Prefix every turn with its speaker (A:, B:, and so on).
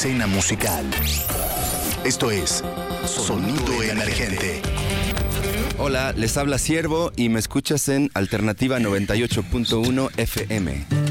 A: escena musical. Esto es Sonido Emergente.
B: Hola, les habla Ciervo y me escuchas en Alternativa 98.1 FM.